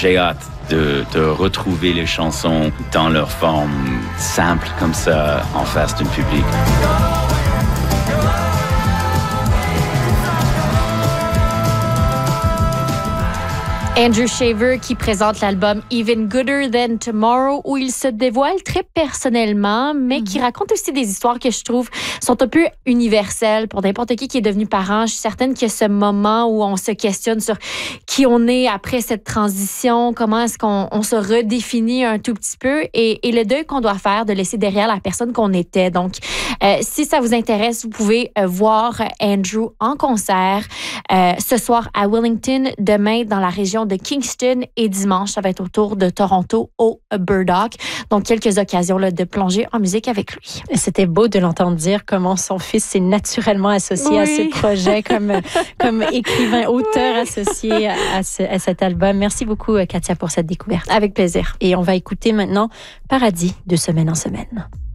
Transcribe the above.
j'ai hâte de retrouver les chansons dans leur forme simple comme ça en face d'un public. Andrew Shaver qui présente l'album Even Gooder Than Tomorrow où il se dévoile très personnellement mais qui raconte aussi des histoires que je trouve sont un peu universelles pour n'importe qui est devenu parent. Je suis certaine qu'il y a ce moment où on se questionne sur qui on est après cette transition, comment est-ce qu'on se redéfinit un tout petit peu et le deuil qu'on doit faire de laisser derrière la personne qu'on était. Donc, si ça vous intéresse, vous pouvez voir Andrew en concert ce soir à Wellington, demain dans la région de Kingston et dimanche, ça va être autour de Toronto au Burdock. Donc, quelques occasions là, de plonger en musique avec lui. C'était beau de l'entendre dire comment son fils s'est naturellement associé à ce projet comme écrivain, auteur associé à cet album. Merci beaucoup, Katia, pour cette découverte. Avec plaisir. Et on va écouter maintenant Paradis de semaine en semaine.